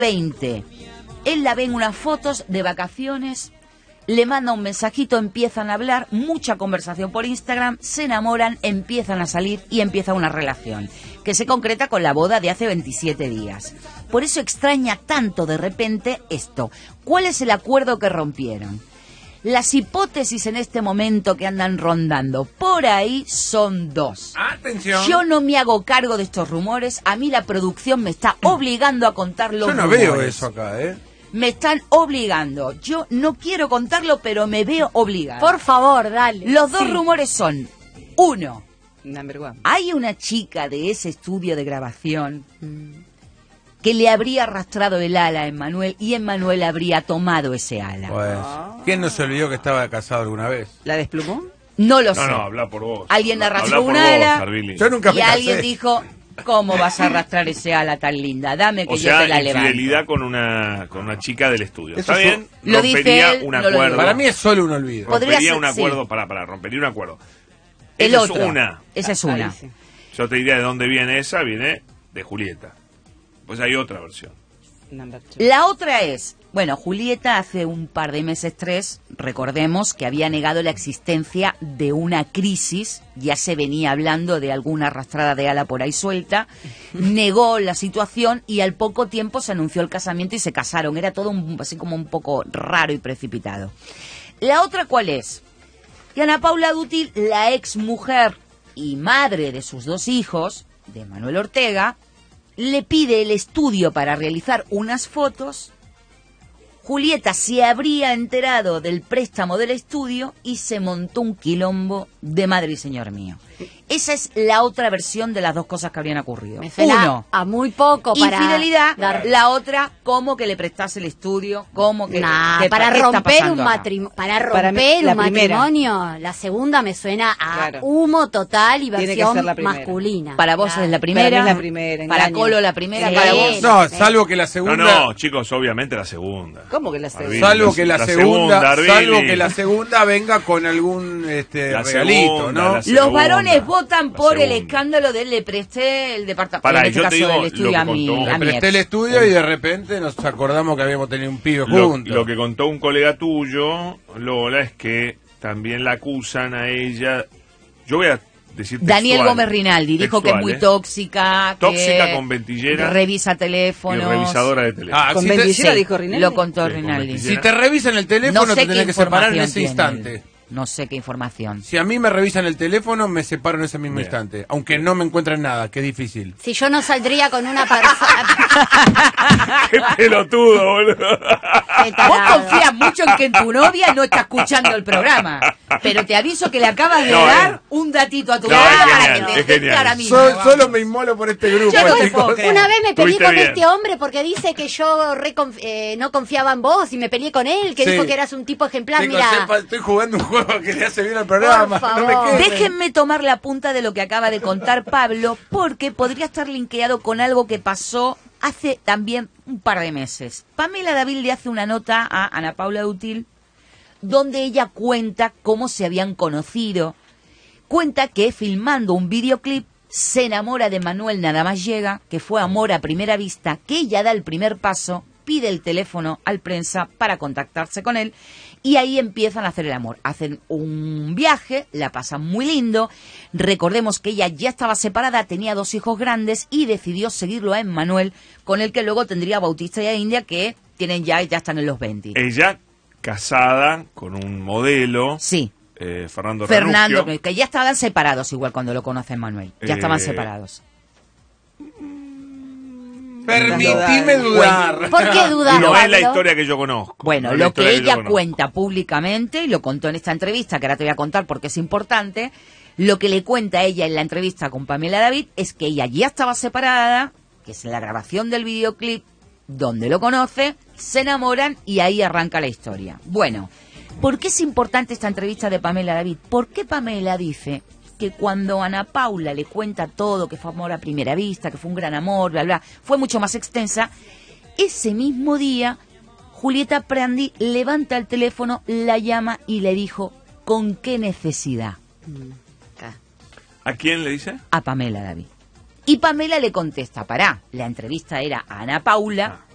20. Él la ve en unas fotos de vacaciones, le manda un mensajito, empiezan a hablar, mucha conversación por Instagram, se enamoran, empiezan a salir y empieza una relación que se concreta con la boda de hace 27 días. Por eso extraña tanto de repente esto. ¿Cuál es el acuerdo que rompieron? Las hipótesis en este momento que andan rondando por ahí son dos. ¡Atención! Yo no me hago cargo de estos rumores, a mí la producción me está obligando a contar los rumores. Yo no veo eso acá, ¿eh? Me están obligando. Yo no quiero contarlo, pero me veo obligada. Por favor, dale. Los dos rumores son: uno, Number one. hay una chica de ese estudio de grabación que le habría arrastrado el ala a Emmanuel y Emmanuel habría tomado ese ala. Pues, ¿quién no se olvidó que estaba casado alguna vez? ¿La desplumó? No lo sé. No, habla por vos. Alguien Habla arrastró por un vos, ala Sarvili. Yo nunca me y casé. alguien dijo: ¿cómo vas a arrastrar ese ala tan linda? Dame que O yo sea, te la levanto. infidelidad con una chica del estudio. Eso ¿Está bien? lo dice Rompería él, un no lo acuerdo. digo. Para mí es solo un olvido. Podría Rompería ser, un acuerdo, sí. rompería un acuerdo. El Esa otro. es una. Esa es una. Ahí sí. Yo te diría de dónde viene esa, viene de Julieta. Pues hay otra versión. Number two. La otra es, bueno, Julieta hace un par de meses, 3, recordemos que había negado la existencia de una crisis, ya se venía hablando de alguna arrastrada de ala por ahí suelta, negó la situación y al poco tiempo se anunció el casamiento y se casaron. Era todo así como un poco raro y precipitado. La otra, ¿cuál es? Que Ana Paula Dútil, la ex mujer y madre de sus 2 hijos, de Manuel Ortega, le pide el estudio para realizar unas fotos. Julieta se habría enterado del préstamo del estudio y se montó un quilombo de madre y señor mío. Esa es la otra versión de las dos cosas que habrían ocurrido. Me suena Uno, a muy poco para infidelidad. dar- La otra, cómo que le prestase el estudio, cómo que... Nah, que- para ¿qué está romper pasando un acá? matrimonio, Para mí, la primera. matrimonio, la segunda me suena a Claro. humo total y Tiene que versión ser la primera. masculina. Para vos Claro. es la primera. Para mí es la primera, Para engaño. Colo la primera, Sí. para vos. No, salvo que la segunda... No, chicos, obviamente la segunda. ¿Cómo que la segunda? Arvili, Salvo que la segunda, Arvili. salvo que la segunda venga con algún La regalito, segunda, ¿no? la Los segunda, varones votan la por el segunda. escándalo de le presté el departamento, Pará, en este yo te caso digo del lo estudio que a mi, contó. a Le mi presté el ex. estudio y de repente nos acordamos que habíamos tenido un pibe Lo juntos. que contó un colega tuyo, Lola, es que también la acusan a ella. Yo voy a decir textual, Daniel Gómez Rinaldi dijo que es muy textual, tóxica, Tóxica que con ventillera revisa y teléfonos. revisadora de teléfono. Ah, ¿Con si te, bendicera Sí, dijo Rinaldi? lo contó Sí, con Rinaldi. bendicera. si te revisan el teléfono, No sé te qué tenés que separar en información ese tiene instante. él. No sé qué información. Si a mí me revisan el teléfono, me separo en ese mismo Bien. instante. Aunque no me encuentren nada, que es difícil. Si yo no saldría con una persona... ¡Qué pelotudo, boludo! Qué Vos tarado. confías mucho en que tu novia no está escuchando el programa. Pero te aviso que le acabas de No, dar un datito a tu No, novia es para genial, que es te genial. clara mismo. vamos. Solo me inmolo por este grupo, Yo no te chicos. puedo creer. Una vez me peleé Estuviste con bien. este hombre porque dice que yo no confiaba en vos y me peleé con él, que Sí. dijo que eras un tipo ejemplar. Chicos, Mira, sepa, estoy jugando un juego que le hace bien al programa. Por No me favor. quemen. Déjenme tomar la punta de lo que acaba de contar Pablo, porque podría estar linkeado con algo que pasó hace también un par de meses. Pamela David le hace una nota a Ana Paula Dútil, donde ella cuenta cómo se habían conocido. Cuenta que filmando un videoclip se enamora de Manuel nada más llega, que fue amor a primera vista, que ella da el primer paso, pide el teléfono al prensa para contactarse con él y ahí empiezan a hacer el amor. Hacen un viaje, la pasan muy lindo. Recordemos que ella ya estaba separada, tenía 2 hijos grandes y decidió seguirlo a Emmanuel, con el que luego tendría a Bautista y a India, que tienen ya están en los 20. Ella casada con un modelo, Sí. Fernando Fernando, Ranuncio. que ya estaban separados igual cuando lo conoce Manuel. Ya estaban separados. Permitime dudar. ¿por qué dudas, No es la Pablo? historia que yo conozco. Bueno, no es la lo que historia yo ella conozco. cuenta públicamente, y lo contó en esta entrevista, que ahora te voy a contar porque es importante, lo que le cuenta ella en la entrevista con Pamela David es que ella ya estaba separada, que es en la grabación del videoclip donde lo conoce, se enamoran y ahí arranca la historia. Bueno, ¿por qué es importante esta entrevista de Pamela David? Porque Pamela dice que cuando Ana Paula le cuenta todo, que fue amor a primera vista, que fue un gran amor, bla, bla, fue mucho más extensa, ese mismo día Julieta Prandi levanta el teléfono, la llama y le dijo ¿con qué necesidad? ¿A quién le dice? A Pamela David. Y Pamela le contesta, pará, la entrevista era a Ana Paula,